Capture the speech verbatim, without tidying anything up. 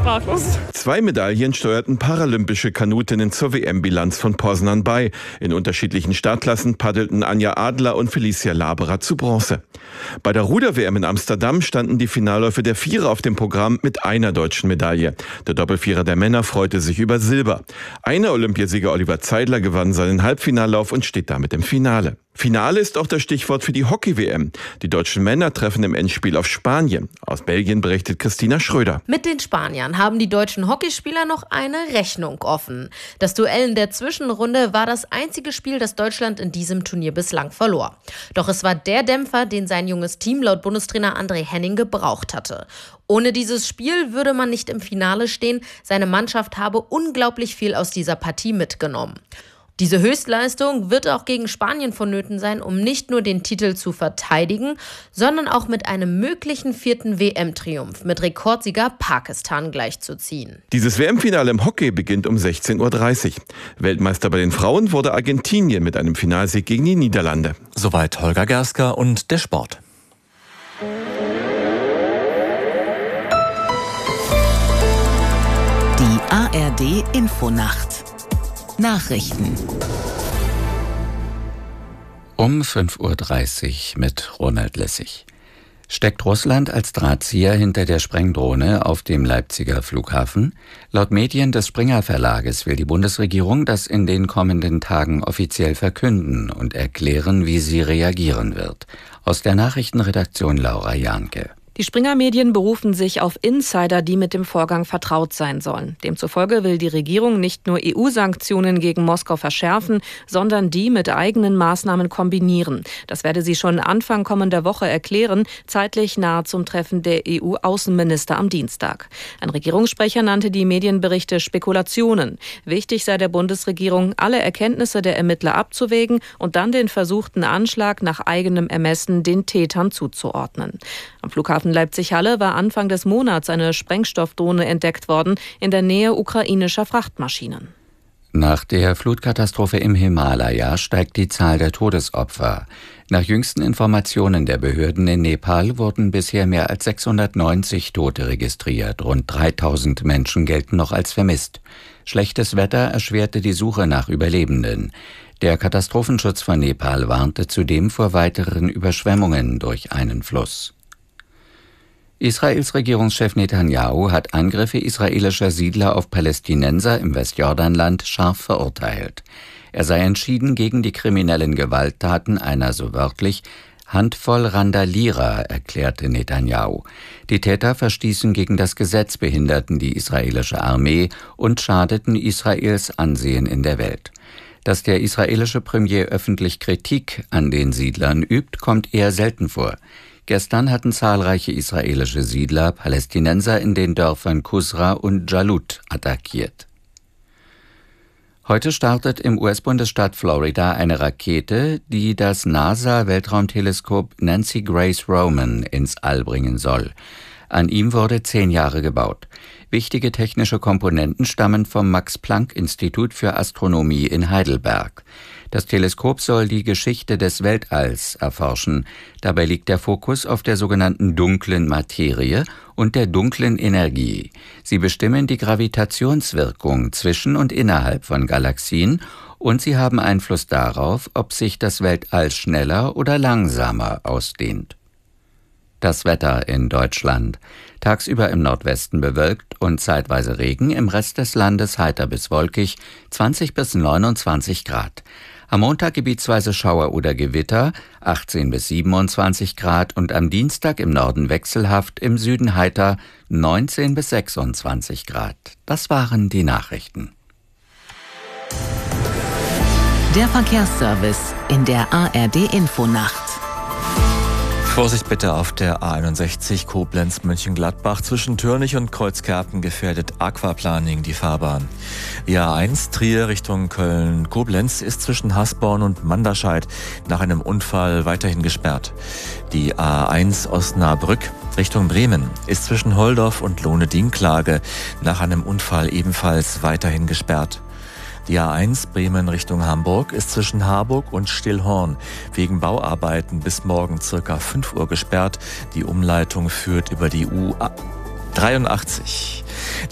sprachlos. Zwei Medaillen steuerten paralympische Kanutinnen zur W M-Bilanz von Poznan bei. In unterschiedlichen Startklassen paddelten Anja Adler und Felicia Laberer zu Bronze. Bei der Ruder-W M in Amsterdam standen die Finalläufe der Vierer auf dem Programm mit einer deutschen Medaille. Der Doppelvierer der Männer freute sich über Silber. Einer Olympiasieger Oliver Zeidler gewann seinen Halbfinallauf und steht damit im Finale. Finale ist auch das Stichwort für die Hockey-W M. Die deutschen Männer treffen im Endspiel auf Spanien. Aus Belgien berichtet Christina Schröder. Mit den Spaniern haben die deutschen Hockeyspieler noch eine Rechnung offen. Das Duell in der Zwischenrunde war das einzige Spiel, das Deutschland in diesem Turnier bislang verlor. Doch es war der Dämpfer, den sein junges Team laut Bundestrainer André Henning gebraucht hatte. Ohne dieses Spiel würde man nicht im Finale stehen. Seine Mannschaft habe unglaublich viel aus dieser Partie mitgenommen. Diese Höchstleistung wird auch gegen Spanien vonnöten sein, um nicht nur den Titel zu verteidigen, sondern auch mit einem möglichen vierten W M-Triumph mit Rekordsieger Pakistan gleichzuziehen. Dieses W M-Finale im Hockey beginnt um sechzehn Uhr dreißig. Weltmeister bei den Frauen wurde Argentinien mit einem Finalsieg gegen die Niederlande. Soweit Holger Gersker und der Sport. Die A R D-Infonacht. Nachrichten. Um fünf Uhr dreißig mit Ronald Lessig. Steckt Russland als Drahtzieher hinter der Sprengdrohne auf dem Leipziger Flughafen? Laut Medien des Springer Verlages will die Bundesregierung das in den kommenden Tagen offiziell verkünden und erklären, wie sie reagieren wird. Aus der Nachrichtenredaktion Laura Jahnke. Die Springer-Medien berufen sich auf Insider, die mit dem Vorgang vertraut sein sollen. Demzufolge will die Regierung nicht nur E U-Sanktionen gegen Moskau verschärfen, sondern die mit eigenen Maßnahmen kombinieren. Das werde sie schon Anfang kommender Woche erklären, zeitlich nahe zum Treffen der E U-Außenminister am Dienstag. Ein Regierungssprecher nannte die Medienberichte Spekulationen. Wichtig sei der Bundesregierung, alle Erkenntnisse der Ermittler abzuwägen und dann den versuchten Anschlag nach eigenem Ermessen den Tätern zuzuordnen. Am Flughafen Leipzig-Halle war Anfang des Monats eine Sprengstoffdrohne entdeckt worden in der Nähe ukrainischer Frachtmaschinen. Nach der Flutkatastrophe im Himalaya steigt die Zahl der Todesopfer. Nach jüngsten Informationen der Behörden in Nepal wurden bisher mehr als sechshundertneunzig Tote registriert. Rund dreitausend Menschen gelten noch als vermisst. Schlechtes Wetter erschwerte die Suche nach Überlebenden. Der Katastrophenschutz von Nepal warnte zudem vor weiteren Überschwemmungen durch einen Fluss. Israels Regierungschef Netanyahu hat Angriffe israelischer Siedler auf Palästinenser im Westjordanland scharf verurteilt. Er sei entschieden gegen die kriminellen Gewalttaten einer, so wörtlich, Handvoll Randalierer, erklärte Netanyahu. Die Täter verstießen gegen das Gesetz, behinderten die israelische Armee und schadeten Israels Ansehen in der Welt. Dass der israelische Premier öffentlich Kritik an den Siedlern übt, kommt eher selten vor. Gestern hatten zahlreiche israelische Siedler Palästinenser in den Dörfern Kusra und Jalut attackiert. Heute startet im U S-Bundesstaat Florida eine Rakete, die das NASA-Weltraumteleskop Nancy Grace Roman ins All bringen soll. An ihm wurde zehn Jahre gebaut. Wichtige technische Komponenten stammen vom Max-Planck-Institut für Astronomie in Heidelberg. Das Teleskop soll die Geschichte des Weltalls erforschen. Dabei liegt der Fokus auf der sogenannten dunklen Materie und der dunklen Energie. Sie bestimmen die Gravitationswirkung zwischen und innerhalb von Galaxien und sie haben Einfluss darauf, ob sich das Weltall schneller oder langsamer ausdehnt. Das Wetter in Deutschland. Tagsüber im Nordwesten bewölkt und zeitweise Regen, im Rest des Landes heiter bis wolkig, zwanzig bis neunundzwanzig Grad. Am Montag gebietsweise Schauer oder Gewitter, achtzehn bis siebenundzwanzig Grad und am Dienstag im Norden wechselhaft, im Süden heiter, neunzehn bis sechsundzwanzig Grad. Das waren die Nachrichten. Der Verkehrsservice in der A R D-Infonacht. Vorsicht bitte auf der A einundsechzig Koblenz-Mönchengladbach. Zwischen Türnich und Kreuzkerpen gefährdet Aquaplaning die Fahrbahn. Die A eins Trier Richtung Köln-Koblenz ist zwischen Hasborn und Manderscheid nach einem Unfall weiterhin gesperrt. Die A eins Osnabrück Richtung Bremen ist zwischen Holdorf und Lohne-Dinklage nach einem Unfall ebenfalls weiterhin gesperrt. Die A eins Bremen Richtung Hamburg ist zwischen Harburg und Stillhorn wegen Bauarbeiten bis morgen circa fünf Uhr gesperrt. Die Umleitung führt über die U dreiundachtzig.